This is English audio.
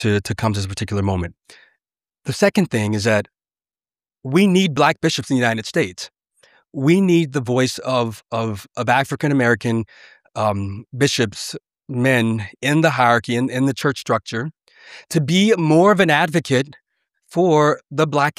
to come to this particular moment. The second thing is that we need Black bishops in the United States. We need the voice of African American bishops, men in the hierarchy, in the church structure, to be more of an advocate for the Black